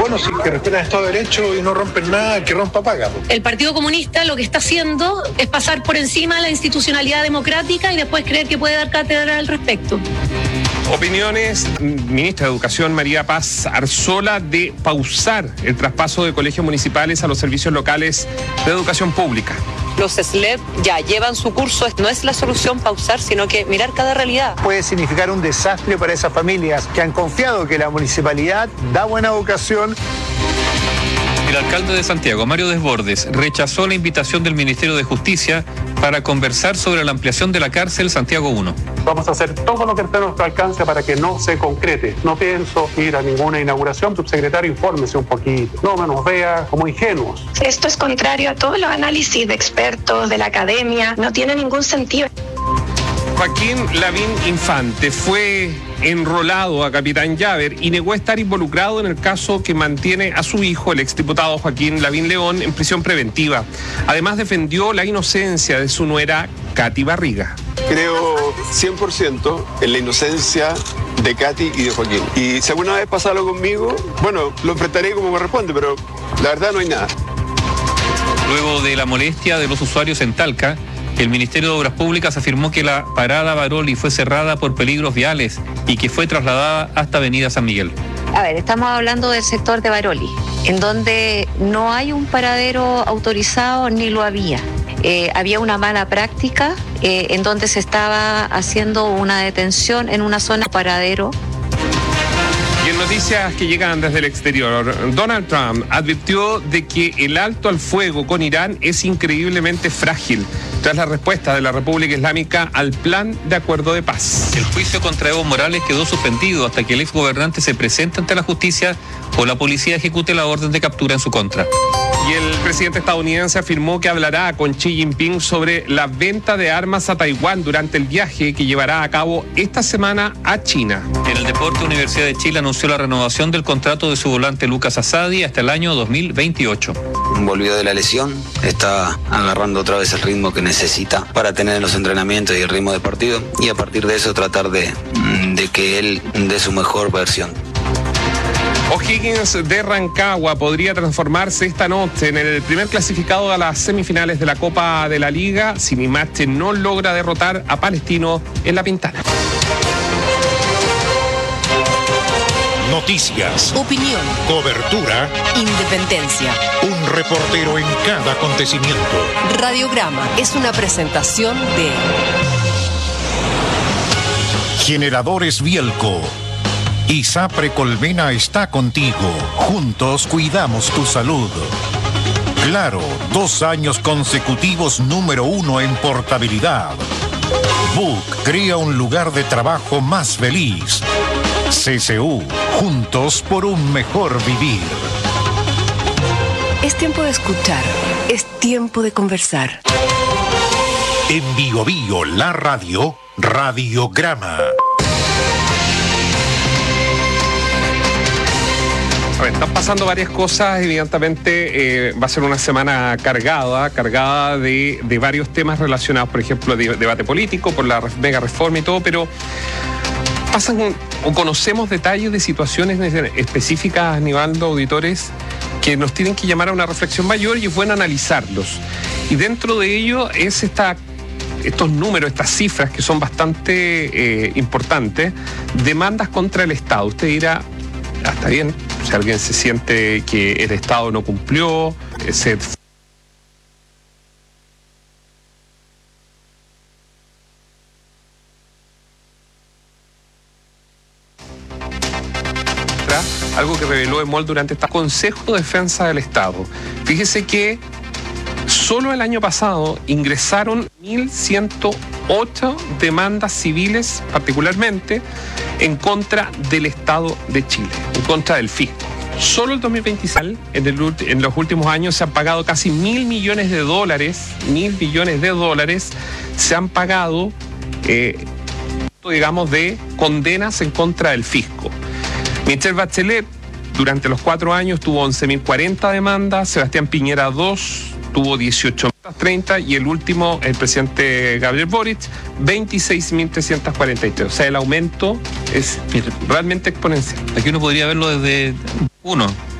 Bueno, si que respetan el Estado de Derecho y no rompen nada, que rompa paga. El Partido Comunista lo que está haciendo es pasar por encima de la institucionalidad democrática y después creer que puede dar cátedra al respecto. Opiniones, ministra de Educación María Paz Arzola, de pausar el traspaso de colegios municipales a los servicios locales de educación pública. Los SLEP ya llevan su curso, no es la solución pausar, sino que mirar cada realidad. Puede significar un desastre para esas familias que han confiado que la municipalidad da buena educación. El alcalde de Santiago, Mario Desbordes, rechazó la invitación del Ministerio de Justicia para conversar sobre la ampliación de la cárcel Santiago 1. Vamos a hacer todo lo que esté a nuestro alcance para que no se concrete. No pienso ir a ninguna inauguración. Subsecretario, infórmese un poquito. No nos vea como ingenuos. Esto es contrario a todos los análisis de expertos, de la academia. No tiene ningún sentido. Joaquín Lavín Infante fue enrolado a Capitán Llaver y negó estar involucrado en el caso que mantiene a su hijo, el exdiputado Joaquín Lavín León, en prisión preventiva. Además, defendió la inocencia de su nuera, Katy Barriga. Creo 100% en la inocencia de Katy y de Joaquín. Y si alguna vez pasa algo conmigo, bueno, lo enfrentaré como corresponde, pero la verdad no hay nada. Luego de la molestia de los usuarios en Talca, el Ministerio de Obras Públicas afirmó que la parada Baroli fue cerrada por peligros viales y que fue trasladada hasta Avenida San Miguel. A ver, estamos hablando del sector de Baroli, en donde no hay un paradero autorizado ni lo había. Había una mala práctica en donde se estaba haciendo una detención en una zona paradero. Y en noticias que llegan desde el exterior, Donald Trump advirtió de que el alto al fuego con Irán es increíblemente frágil tras la respuesta de la República Islámica al plan de acuerdo de paz. El juicio contra Evo Morales quedó suspendido hasta que el exgobernante se presente ante la justicia o la policía ejecute la orden de captura en su contra. Y el presidente estadounidense afirmó que hablará con Xi Jinping sobre la venta de armas a Taiwán durante el viaje que llevará a cabo esta semana a China. En el deporte, Universidad de Chile anunció la renovación del contrato de su volante Lucas Asadi hasta el año 2028. Volvió de la lesión, está agarrando otra vez el ritmo que necesita para tener los entrenamientos y el ritmo de partido, y a partir de eso tratar de que él dé su mejor versión. O'Higgins de Rancagua podría transformarse esta noche en el primer clasificado a las semifinales de la Copa de la Liga si Limache no logra derrotar a Palestino en La Pintana. Noticias, opinión, cobertura, independencia. Un reportero en cada acontecimiento. Radiograma es una presentación de Generadores Bielco. ISAPRE Colmena está contigo. Juntos cuidamos tu salud. Claro, 2 años consecutivos número 1 en portabilidad. Book crea un lugar de trabajo más feliz. CCU, juntos por un mejor vivir. Es tiempo de escuchar, es tiempo de conversar. En Bio Bio, la radio, Radiograma. Están pasando varias cosas, evidentemente va a ser una semana cargada de varios temas relacionados, por ejemplo, debate político, por la mega reforma y todo, pero pasan o conocemos detalles de situaciones específicas, Nivaldo, auditores, que nos tienen que llamar a una reflexión mayor y es bueno analizarlos. Y dentro de ello es estos números, estas cifras que son bastante importantes, demandas contra el Estado. Usted dirá, está bien, si alguien se siente que el Estado no cumplió, algo que reveló EMOL durante este Consejo de Defensa del Estado. Fíjese que solo el año pasado ingresaron 1.108 demandas civiles, particularmente en contra del Estado de Chile, en contra del fisco. Solo el 2026, en los últimos años, se han pagado casi $1.000 millones. $1.000 millones se han pagado, digamos, de condenas en contra del fisco. Michelle Bachelet, durante los 4 años, tuvo 11.040 demandas, Sebastián Piñera 2, tuvo 18.030 y el último, el presidente Gabriel Boric, 26.343. O sea, el aumento es realmente exponencial. Aquí uno podría verlo desde 1.